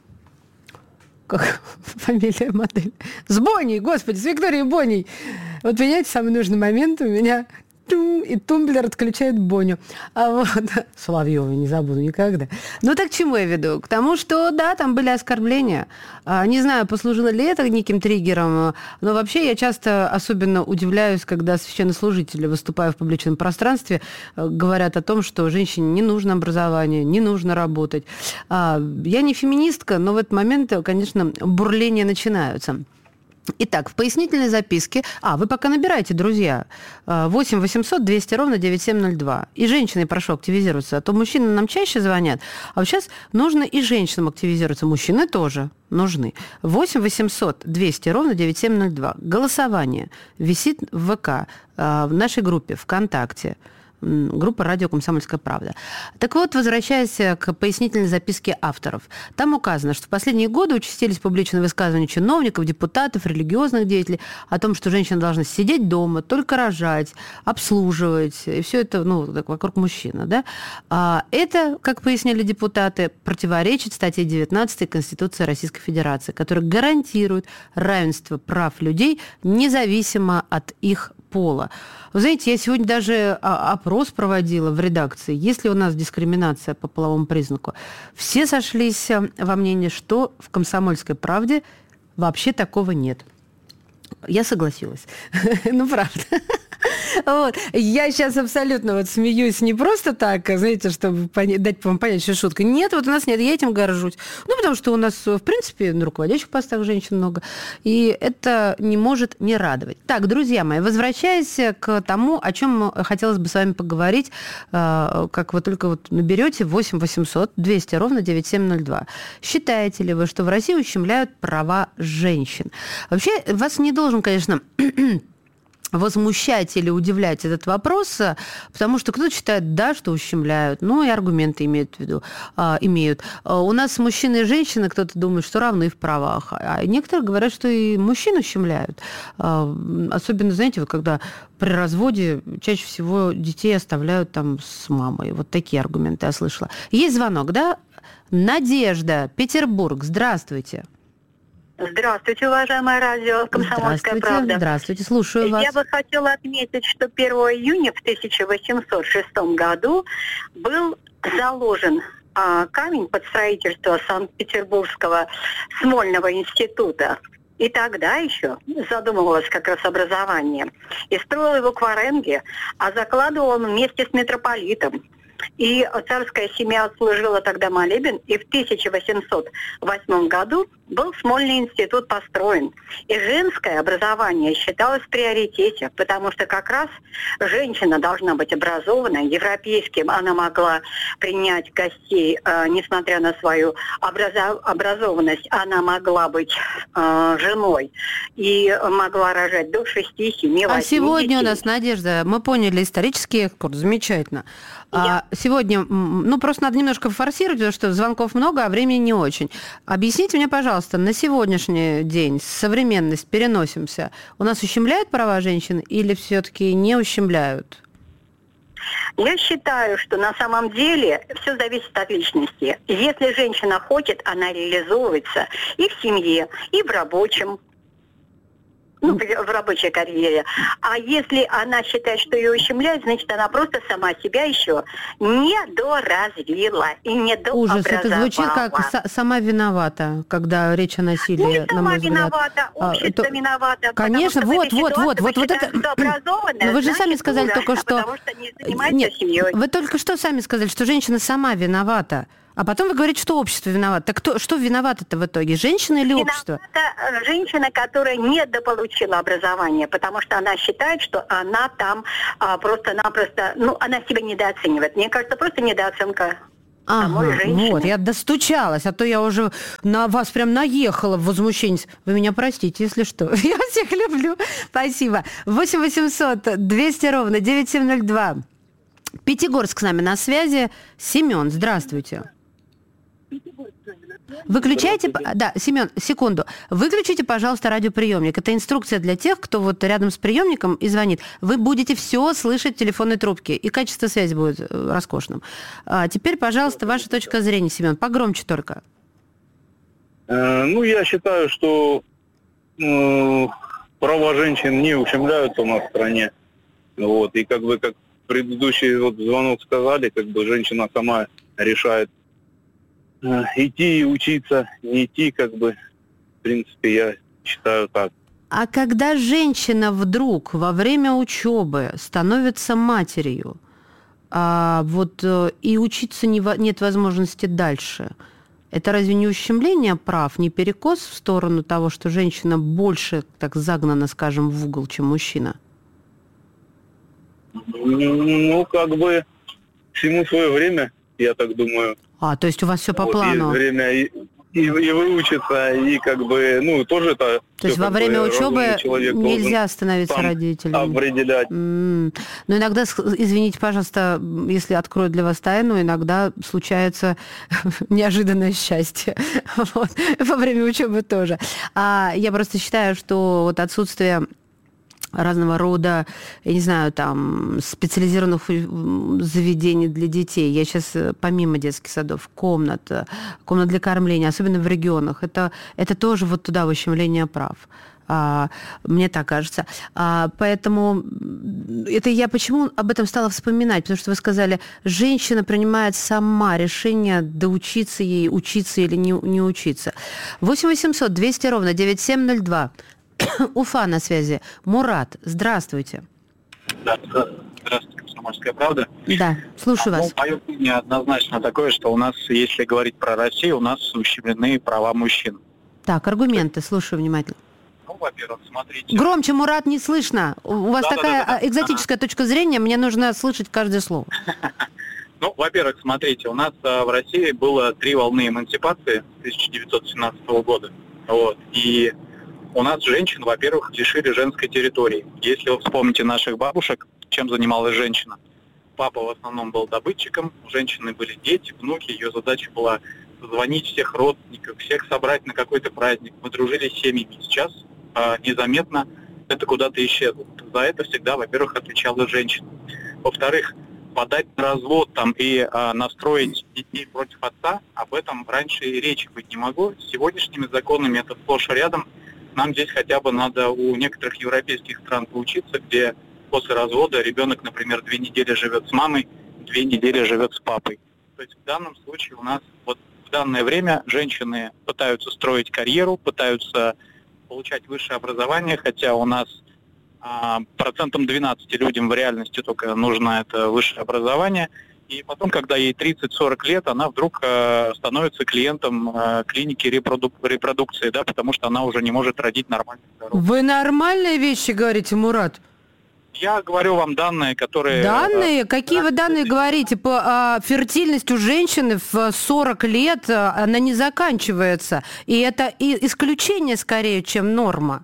Как фамилия модель? С Бонней, господи, с Викторией Бонней. Вот, понимаете, самый нужный момент у меня... И тумблер отключает Боню. А вот Соловьева не забуду никогда. Ну так к чему я веду? К тому, что да, там были оскорбления. Не знаю, послужило ли это неким триггером, но вообще я часто особенно удивляюсь, когда священнослужители, выступая в публичном пространстве, говорят о том, что женщине не нужно образование, не нужно работать. Я не феминистка, но в этот момент, конечно, бурления начинаются. Итак, в пояснительной записке... А, вы пока набирайте, друзья. восемь восемьсот двести ровно девяносто семь ноль два. И женщины прошу активизироваться. А то мужчины нам чаще звонят. А вот сейчас нужно и женщинам активизироваться. Мужчины тоже нужны. восемь восемьсот двести ровно девяносто семь ноль два. Голосование висит в ВК, в нашей группе ВКонтакте. Группа «Радио Комсомольская правда». Так вот, возвращаясь к пояснительной записке авторов. Там указано, что в последние годы участились публичные высказывания чиновников, депутатов, религиозных деятелей о том, что женщина должна сидеть дома, только рожать, обслуживать, и все это, ну, так, вокруг мужчины, да? А это, как пояснили депутаты, противоречит статье девятнадцатой Конституции Российской Федерации, которая гарантирует равенство прав людей независимо от их пола. Вы знаете, я сегодня даже опрос проводила в редакции, есть ли у нас дискриминация по половому признаку. Все сошлись во мнении, что в «Комсомольской правде» вообще такого нет. Я согласилась. Ну, правда. Вот. Я сейчас абсолютно вот смеюсь не просто так, знаете, чтобы понять, дать вам понять, что шутка. Нет, вот у нас нет, я этим горжусь. Ну, потому что у нас, в принципе, на руководящих постах женщин много. И это не может не радовать. Так, друзья мои, возвращаясь к тому, о чем хотелось бы с вами поговорить, как вы только вот наберете восемь восемьсот двести ровно девяносто семь ноль два. Считаете ли вы, что в России ущемляют права женщин? Вообще, вас не должен, конечно... возмущать или удивлять этот вопрос, потому что кто-то считает, да, что ущемляют, ну и аргументы имеют в виду, а, имеют. А у нас мужчины и женщины, кто-то думает, что равны в правах, а некоторые говорят, что и мужчин ущемляют. А, особенно, знаете, вот когда при разводе чаще всего детей оставляют там с мамой. Вот такие аргументы я слышала. Есть звонок, да? Надежда, Петербург, здравствуйте. Здравствуйте, уважаемое радио «Комсомольская правда». Здравствуйте, слушаю вас. Я бы хотела отметить, что первого июня в тысяча восемьсот шестом году был заложен а, камень под строительство Санкт-Петербургского Смольного института. И тогда еще задумывалось как раз образование. И строил его Кваренге, а закладывал он вместе с митрополитом. И царская семья отслужила тогда молебен, и в тысяча восемьсот восьмом году был Смольный институт построен. И женское образование считалось в приоритете, потому что как раз женщина должна быть образована. Европейским она могла принять гостей, э, несмотря на свою образо- образованность, она могла быть э, женой и могла рожать до шести-семи. А сегодня у нас, Надежда, мы поняли исторический экскурс, замечательно. А сегодня, ну, просто надо немножко форсировать, потому что звонков много, а времени не очень. Объясните мне, пожалуйста, на сегодняшний день, современность, переносимся, у нас ущемляют права женщин или все-таки не ущемляют? Я считаю, что на самом деле все зависит от личности. Если женщина хочет, она реализовывается и в семье, и в рабочем. ну, в рабочей карьере. А если она считает, что ее ущемляют, значит, она просто сама себя еще недоразвила и недообразовала. Ужас, это звучит как сама виновата, когда речь о насилии, ну, на мой взгляд. Виновата, общество а, это... виновато. Конечно, вот, вот, вот, вот, вот это... Но вы же сами сказали дура, только что... Потому что не занимается Нет, семьей. Вы только что сами сказали, что женщина сама виновата. А потом вы говорите, что общество виновато. Так кто, что виновато-то в итоге? Женщина или виновата общество? Это женщина, которая недополучила образование, потому что она считает, что она там а, просто-напросто... Ну, она себя недооценивает. Мне кажется, просто недооценка. Ага, вот, я достучалась, а то я уже на вас прям наехала в возмущении. Вы меня простите, если что. Я всех люблю. Спасибо. восемь восемьсот двести ровно девять семь ноль два. Пятигорск с нами на связи. Семен, здравствуйте. Выключайте, да, Семен, секунду. Выключите, пожалуйста, радиоприемник. Это инструкция для тех, кто вот рядом с приемником и звонит. Вы будете все слышать в телефонной трубке, и качество связи будет роскошным. А теперь, пожалуйста, ваша точка зрения, Семен, погромче только. Э, ну, я считаю, что э, права женщин не ущемляются у нас в стране. Вот, и как бы, как предыдущий вот звонок сказали, как бы женщина сама решает, идти и учиться, не идти, как бы, в принципе, я считаю так. А когда женщина вдруг во время учебы становится матерью, а вот и учиться не, нет возможности дальше, это разве не ущемление прав, не перекос в сторону того, что женщина больше так загнана, скажем, в угол, чем мужчина? Ну, как бы, всему свое время, я так думаю. А, то есть у вас все по вот, плану? Есть время и, и, и выучиться, и как бы, ну, тоже это... То есть во время учебы нельзя становиться родителем? Определять. Mm. Но иногда, извините, пожалуйста, если открою для вас тайну, иногда случается неожиданное счастье. Вот. Во время учебы тоже. А я просто считаю, что вот отсутствие разного рода, я не знаю, там, специализированных заведений для детей. Я сейчас, помимо детских садов, комнат, комнат для кормления, особенно в регионах, это, это тоже вот туда ущемление прав. А, мне так кажется. А, поэтому это я почему об этом стала вспоминать? Потому что вы сказали, женщина принимает сама решение, доучиться ей, учиться или не, не учиться. восемь восемьсот двести ровно девять семь ноль два. Уфа на связи. Мурат, здравствуйте. Да, здравствуйте, «Комсомольская правда». Да, слушаю а, вас. Ну, мое мнение однозначно такое, что у нас, если говорить про Россию, у нас ущемлены права мужчин. Так, аргументы, слушаю внимательно. Ну, во-первых, смотрите... Громче, Мурат, не слышно. У вас да, такая да, да, да. экзотическая точка зрения, мне нужно слышать каждое слово. Ну, во-первых, смотрите, у нас в России было три волны эмансипации с тысяча девятьсот семнадцатого года. Вот, и... У нас женщин, во-первых, лишили женской территории. Если вы вспомните наших бабушек, чем занималась женщина? Папа в основном был добытчиком, у женщины были дети, внуки, ее задача была позвонить всех родственников, всех собрать на какой-то праздник. Мы дружили с семьями. Сейчас э, незаметно это куда-то исчезло. За это всегда, во-первых, отвечала женщина. Во-вторых, подать на развод там и э, настроить детей против отца, об этом раньше и речи быть не могло. С сегодняшними законами это сплошь и рядом. Нам здесь хотя бы надо у некоторых европейских стран поучиться, где после развода ребенок, например, две недели живет с мамой, две недели живет с папой. То есть в данном случае у нас вот в данное время женщины пытаются строить карьеру, пытаются получать высшее образование, хотя у нас а, процентом двенадцати людям в реальности только нужно это высшее образование. И потом, когда ей тридцать-сорок лет, она вдруг э, становится клиентом э, клиники репродук- репродукции, да, потому что она уже не может родить нормально. Вы нормальные вещи говорите, Мурат? Я говорю вам данные, которые... Данные? Э, Какие вы данные говорите? По э, фертильность у женщины в сорок лет, э, она не заканчивается. И это и исключение скорее, чем норма.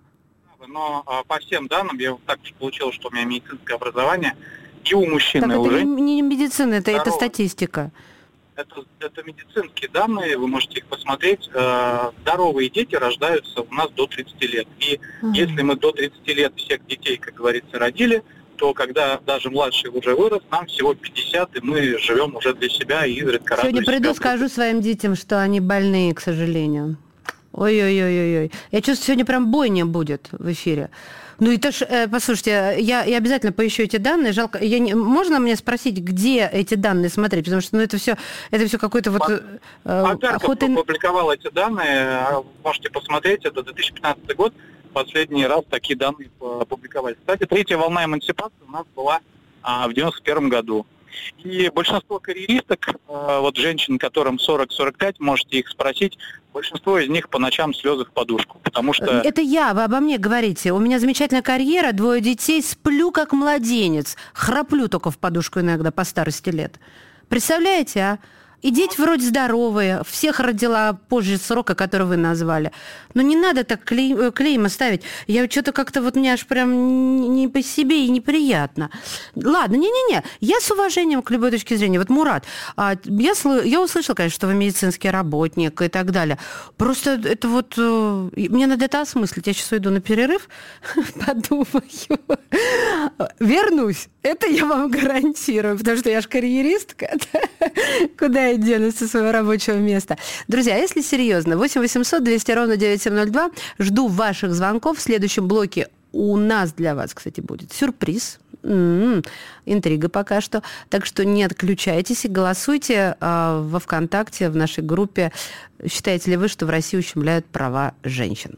Но э, по всем данным, я так уж получилось, что у меня медицинское образование, и у мужчин, так и у это женщин. не медицина, это, это статистика. Это, это медицинские данные, вы можете их посмотреть. Э, здоровые дети рождаются у нас до тридцати лет. И uh-huh. если мы до тридцати лет всех детей, как говорится, родили, то когда даже младший уже вырос, нам всего пятьдесят, и мы живем уже для себя и изредка радуемся. Сегодня приду, скажу своим детям, что они больные, к сожалению. Ой-ой-ой-ой. Я чувствую, сегодня прям бойня будет в эфире. Ну, это ж, э, послушайте, я, я обязательно поищу эти данные. Жалко, я не, можно мне спросить, где эти данные смотреть? Потому что, ну, это все, это все какой-то вот... Э, охота... опубликовал эти данные, можете посмотреть, это две тысячи пятнадцатый год, последний раз такие данные опубликовали. Кстати, третья волна эмансипации у нас была а, в девяносто первом году. И большинство карьеристок, вот женщин, которым сорок-сорок пять, можете их спросить, большинство из них по ночам слезы в подушку, потому что... Это я, вы обо мне говорите. У меня замечательная карьера, двое детей, сплю как младенец, храплю только в подушку иногда по старости лет. Представляете, а? И дети вроде здоровые, всех родила позже срока, который вы назвали. Но не надо так клей, клейма ставить. Я что-то как-то вот мне аж прям не по себе и неприятно. Ладно, не-не-не, я с уважением к любой точке зрения. Вот, Мурат, я, я услышала, конечно, что вы медицинский работник и так далее. Просто это вот... Мне надо это осмыслить. Я сейчас уйду на перерыв, подумаю. Вернусь. Это я вам гарантирую, потому что я же карьеристка. Куда я денусь со своего рабочего места? Друзья, если серьезно, восемь восемьсот двести ровно девять семь ноль два. Жду ваших звонков. В следующем блоке у нас для вас, кстати, будет сюрприз. М-м-м, интрига пока что. Так что не отключайтесь и голосуйте э, во ВКонтакте, в нашей группе. Считаете ли вы, что в России ущемляют права женщин?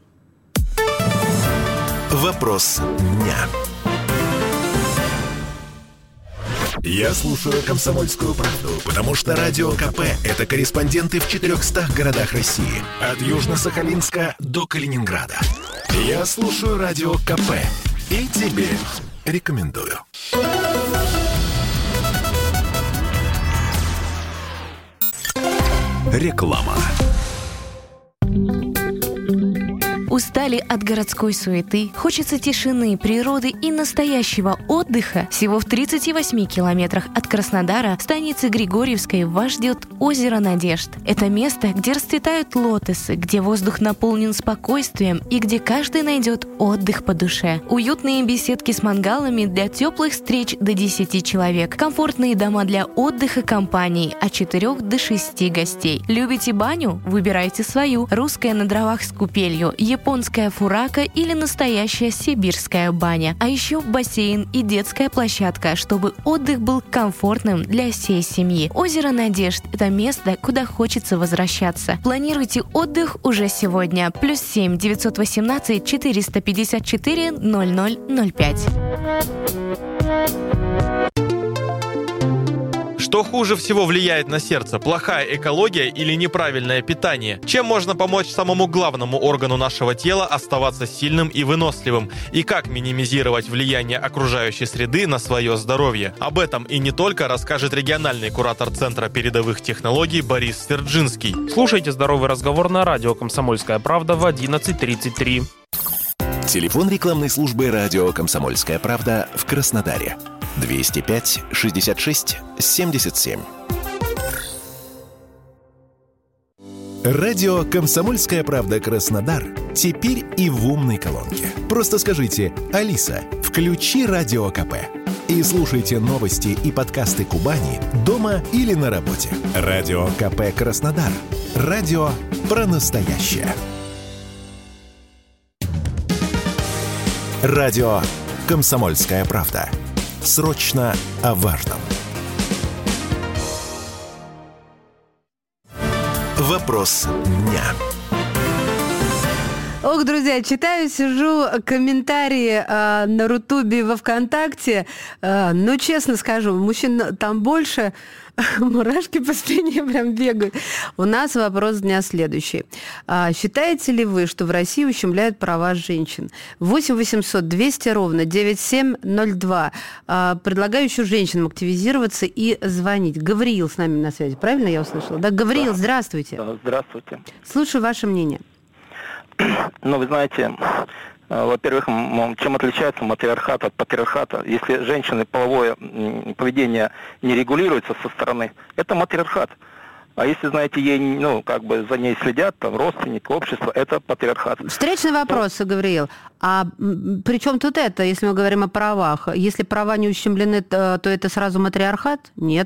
Вопрос дня. Я слушаю «Комсомольскую правду», потому что Радио КП – это корреспонденты в четырехстах городах России. От Южно-Сахалинска до Калининграда. Я слушаю Радио КП и тебе рекомендую. Реклама. Устали от городской суеты? Хочется тишины, природы и настоящего отдыха? Всего в тридцати восьми километрах от Краснодара, станицы Григорьевской, вас ждет озеро Надежд. Это место, где расцветают лотосы, где воздух наполнен спокойствием и где каждый найдет отдых по душе. Уютные беседки с мангалами для теплых встреч до десяти человек. Комфортные дома для отдыха компаний от четырёх до шести гостей. Любите баню? Выбирайте свою. Русская на дровах с купелью, японская фурака или настоящая сибирская баня. А еще бассейн и детская площадка, чтобы отдых был комфортным для всей семьи. Озеро Надежд – это место, куда хочется возвращаться. Планируйте отдых уже сегодня. Плюс семь девятьсот восемнадцать четыреста пятьдесят четыре ноль ноль ноль пять. Что хуже всего влияет на сердце? Плохая экология или неправильное питание? Чем можно помочь самому главному органу нашего тела оставаться сильным и выносливым? И как минимизировать влияние окружающей среды на свое здоровье? Об этом и не только расскажет региональный куратор Центра передовых технологий Борис Сверджинский. Слушайте «Здоровый разговор» на радио «Комсомольская правда» в одиннадцать тридцать три. Телефон рекламной службы радио «Комсомольская правда» в Краснодаре. двести пять шестьдесят шесть семьдесят семь. Радио «Комсомольская правда» Краснодар теперь и в умной колонке. Просто скажите: «Алиса, включи Радио КП». И слушайте новости и подкасты Кубани дома или на работе. Радио КП Краснодар. Радио про настоящее. Радио «Комсомольская правда». Срочно о важном. Вопрос дня. Ох, друзья, читаю, сижу комментарии э, на Рутубе во ВКонтакте. Э, ну, честно скажу, мужчин там больше, мурашки по спине прям бегают. У нас вопрос дня следующий. А, считаете ли вы, что в России ущемляют права женщин? восемь восемьсот двести ровно девять семь ноль два. А, предлагаю еще женщинам активизироваться и звонить. Гавриил с нами на связи, правильно я услышала? Да, Гавриил, да. Здравствуйте. Да, здравствуйте. Слушаю ваше мнение. Ну, вы знаете, во-первых, чем отличается матриархат от патриархата? Если женщины половое поведение не регулируется со стороны, это матриархат. А если, знаете, ей, ну, как бы за ней следят, там, родственники, общество, это патриархат. Встречный вопрос, ну, Гавриил. А при чем тут это, если мы говорим о правах? Если права не ущемлены, то, то это сразу матриархат? Нет.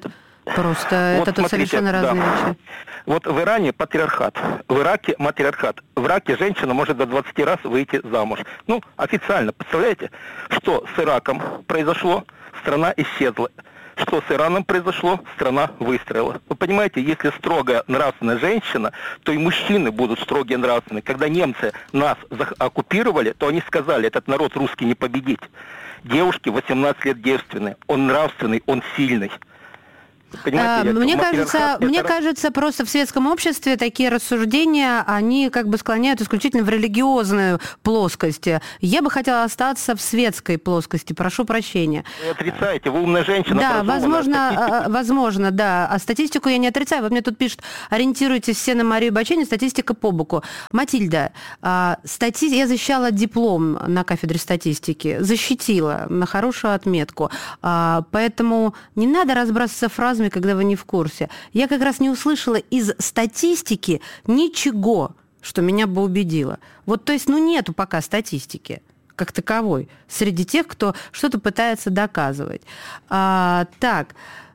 Просто вот это смотрите, совершенно разные да. вещи. Вот в Иране патриархат, в Ираке матриархат. В Ираке женщина может до двадцати раз выйти замуж. Ну, официально, представляете, что с Ираком произошло, страна исчезла. Что с Ираном произошло, страна выстроила. Вы понимаете, если строгая нравственная женщина, то и мужчины будут строгие нравственные. Когда немцы нас оккупировали, то они сказали, этот народ русский не победить. Девушки восемнадцать лет девственные, он нравственный, он сильный. А, мне кажется, мне кажется, просто в светском обществе такие рассуждения, они как бы склоняют исключительно в религиозную плоскость. Я бы хотела остаться в светской плоскости, прошу прощения. Вы отрицаете, вы умная женщина. Да, возможно, возможно, да. А статистику я не отрицаю. Вот мне тут пишут, ориентируйтесь все на Марию Баченину, статистика по боку. Матильда, стати... я защищала диплом на кафедре статистики, защитила на хорошую отметку. Поэтому не надо разбрасываться фразами, когда вы не в курсе. Я как раз не услышала из статистики ничего, что меня бы убедило. Вот, то есть, ну, нету пока статистики как таковой среди тех, кто что-то пытается доказывать. А, так,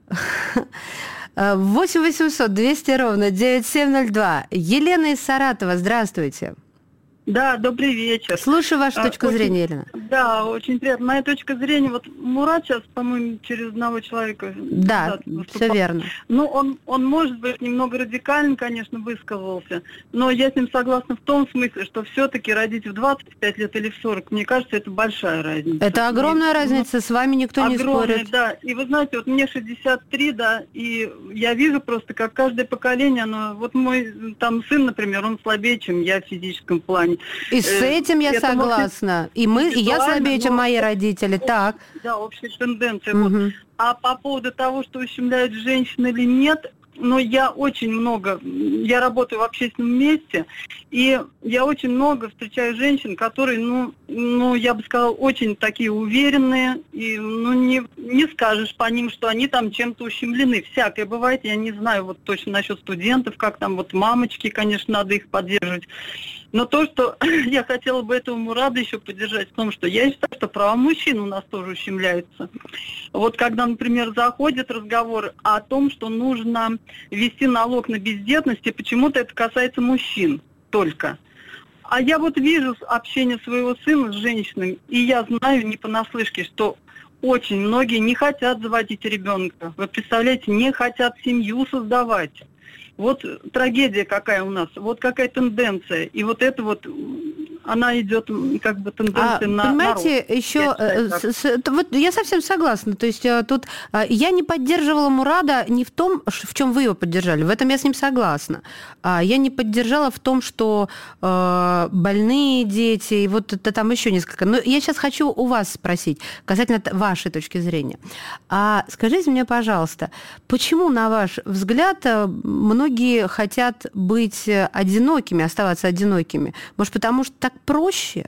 восемь восемьсот двести ровно девяносто семь ноль два. Елена из Саратова, здравствуйте. Да, добрый вечер. Слушаю вашу точку очень, зрения, Елена. Да, очень приятно. Моя точка зрения, вот Мурат сейчас, по-моему, через одного человека... Да, да все верно. Ну, он, он, может быть, немного радикально, конечно, высказывался, но я с ним согласна в том смысле, что все-таки родить в двадцать пять лет или в сорок, мне кажется, это большая разница. Это огромная и, разница, ну, с вами никто не спорит. Да, и вы знаете, вот мне шестьдесят три, да, и я вижу просто, как каждое поколение, оно... Вот мой там сын, например, он слабее, чем я в физическом плане. И с этим я это согласна. И мы, и я слабее, чем мои родители. Об, так. Да, общая тенденция. Угу. Вот. А по поводу того, что ущемляют женщин или нет, но я очень много, я работаю в общественном месте, и я очень много встречаю женщин, которые, ну, ну я бы сказала, очень такие уверенные, и ну не, не скажешь по ним, что они там чем-то ущемлены. Всякое бывает, я не знаю вот точно насчет студентов, как там вот мамочки, конечно, надо их поддерживать. Но то, что я хотела бы этого Мурада еще поддержать, в том, что я считаю, что права мужчин у нас тоже ущемляются. Вот когда, например, заходит разговор о том, что нужно ввести налог на бездетность, и почему-то это касается мужчин только. А я вот вижу общение своего сына с женщинами, и я знаю не понаслышке, что очень многие не хотят заводить ребенка. Вы представляете, не хотят семью создавать. Вот трагедия какая у нас, вот какая тенденция. И вот это вот, она идет как бы тенденция а, на понимаете, народ. еще, я, с, с, вот я совсем согласна. То есть тут я не поддерживала Мурада не в том, в чем вы его поддержали. В этом я с ним согласна. Я не поддержала в том, что э, больные дети, и вот это там еще несколько. Но я сейчас хочу у вас спросить, касательно вашей точки зрения. А скажите мне, пожалуйста, почему, на ваш взгляд, многие Многие хотят быть одинокими, оставаться одинокими. Может, потому что так проще?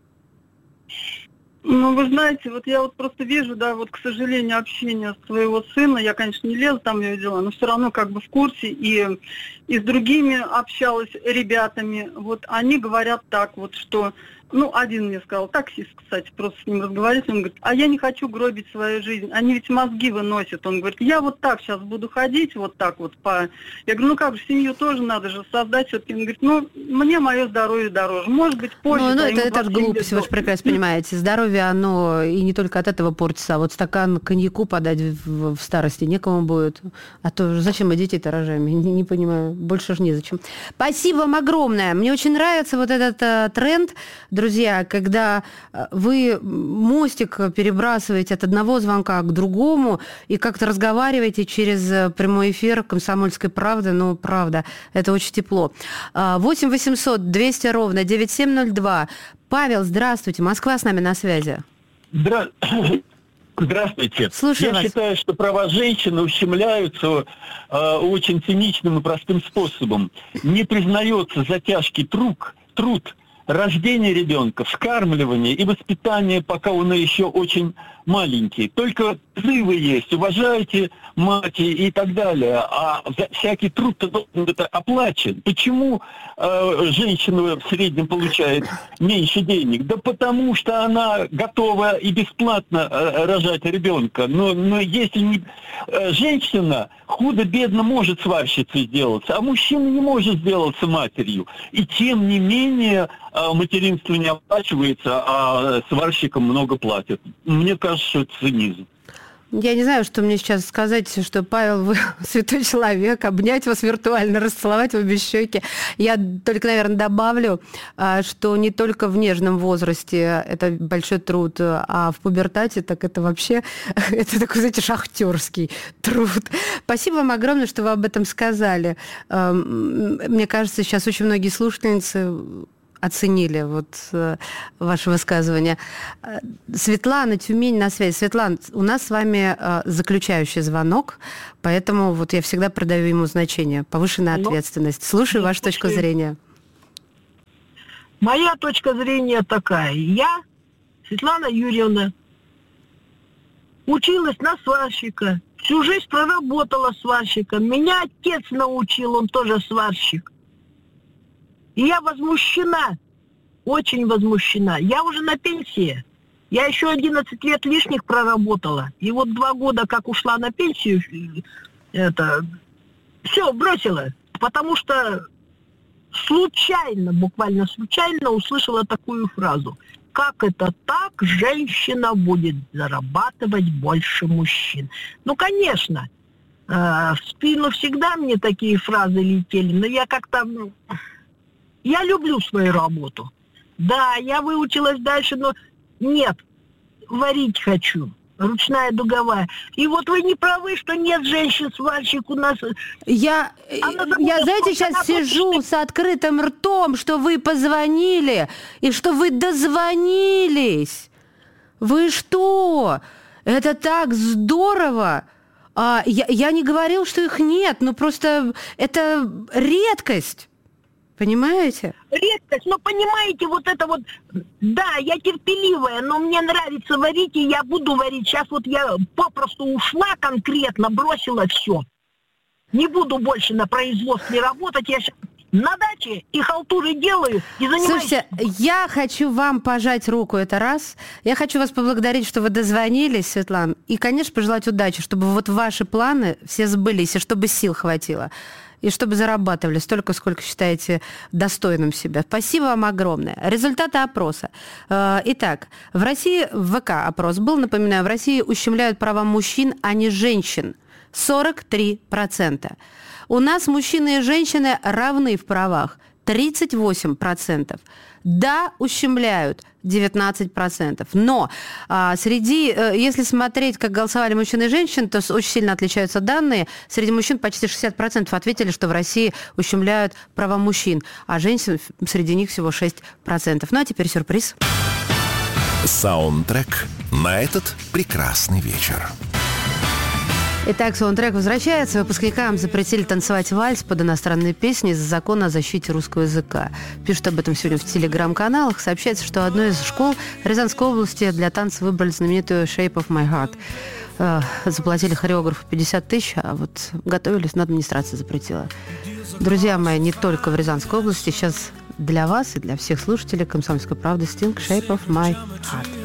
Ну, вы знаете, вот я вот просто вижу, да, вот, к сожалению, общение своего сына, я, конечно, не лезу там в его дела, но все равно как бы в курсе, и, и с другими общалась ребятами, вот, они говорят так вот, что, ну, один мне сказал, таксист, кстати, просто с ним разговаривать, он говорит, а я не хочу гробить свою жизнь, они ведь мозги выносят, он говорит, я вот так сейчас буду ходить, вот так вот по... Я говорю, ну как же, семью тоже надо же создать, все-таки, он говорит, ну, мне мое здоровье дороже, может быть, позже... Ну, ну да, это, это же глупость, вы же прекрасно понимаете, здоровье, оно и не только от этого портится, а вот стакан коньяку подать в, в старости некому будет, а то зачем мы детей-то рожаем, не, не понимаю, больше же незачем. Спасибо вам огромное, мне очень нравится вот этот uh, тренд, друзья, когда вы мостик перебрасываете от одного звонка к другому и как-то разговариваете через прямой эфир «Комсомольской правды». Ну, правда, это очень тепло. восемь восемьсот двести ровно девяносто семь ноль два. Павел, здравствуйте. Москва с нами на связи. Здра... Здравствуйте. Слушаю Я вас. считаю, что права женщины ущемляются э, очень циничным и простым способом. Не признается за тяжкий труд, труд рождение ребенка, вскармливание и воспитание, пока он еще очень маленькие. Только призывы есть, уважайте мать и так далее. А всякий труд-то должен быть оплачен. Почему э, женщина в среднем получает меньше денег? Да потому что она готова и бесплатно э, рожать ребенка. Но, но если не, э, женщина худо-бедно может сварщицей сделаться, а мужчина не может сделаться матерью. И тем не менее э, материнство не оплачивается, а сварщикам много платят. Мне кажется, что это цинизм. Я не знаю, что мне сейчас сказать, что, Павел, вы святой человек, обнять вас виртуально, расцеловать в обе щеки. Я только, наверное, добавлю, что не только в нежном возрасте это большой труд, а в пубертате, так это вообще, это такой, знаете, шахтерский труд. Спасибо вам огромное, что вы об этом сказали. Мне кажется, сейчас очень многие слушательницы оценили вот э, ваше высказывание. Светлана, Тюмень на связи. Светлана, у нас с вами э, заключающий звонок, поэтому вот я всегда придаю ему значение. Повышенная Но... ответственность. Слушаю вашу Слушаю. точку зрения. Моя точка зрения такая. Я, Светлана Юрьевна, училась на сварщика. Всю жизнь проработала сварщиком. Меня отец научил, он тоже сварщик. И я возмущена, очень возмущена. Я уже на пенсии. Я еще одиннадцать лет лишних проработала. И вот два года, как ушла на пенсию, это, все, бросила. Потому что случайно, буквально случайно услышала такую фразу. Как это так, женщина будет зарабатывать больше мужчин? Ну, конечно, э, в спину всегда мне такие фразы летели, но я как-то... Я люблю свою работу. Да, я выучилась дальше, но нет, варить хочу. Ручная дуговая. И вот вы не правы, что нет женщин-сварщик у нас. Я, я знаете, сейчас сижу просто... с открытым ртом, что вы позвонили и что вы дозвонились. Вы что? Это так здорово. А, я, я не говорил, что их нет, но просто это редкость. Понимаете? Редкость, но понимаете, вот это вот, да, я терпеливая, но мне нравится варить, и я буду варить. Сейчас вот я попросту ушла конкретно, бросила все. Не буду больше на производстве работать, я сейчас на даче и халтуры делаю, и занимаюсь... Слушайте, я хочу вам пожать руку, это раз. Я хочу вас поблагодарить, что вы дозвонились, Светлана, и, конечно, пожелать удачи, чтобы вот ваши планы все сбылись, и чтобы сил хватило. И чтобы зарабатывали столько, сколько считаете достойным себя. Спасибо вам огромное. Результаты опроса. Итак, в России, в ВК опрос был, напоминаю, в России ущемляют права мужчин, а не женщин. сорок три процента. У нас мужчины и женщины равны в правах. тридцать восемь процентов. Да, ущемляют девятнадцать процентов. Но а, среди, если смотреть, как голосовали мужчины и женщины, то очень сильно отличаются данные. Среди мужчин почти шестьдесят процентов ответили, что в России ущемляют права мужчин, а женщин среди них всего шесть процентов. Ну а теперь сюрприз. Саундтрек на этот прекрасный вечер. Итак, саундтрек возвращается. Выпускникам запретили танцевать вальс под иностранные песни из-за закона о защите русского языка. Пишут об этом сегодня в телеграм-каналах. Сообщается, что одной из школ Рязанской области для танца выбрали знаменитую «Shape of my heart». Заплатили хореографу пятьдесят тысяч, а вот готовились, но администрация запретила. Друзья мои, не только в Рязанской области. Сейчас для вас и для всех слушателей «Комсомольской правды» Sting «Shape of my heart».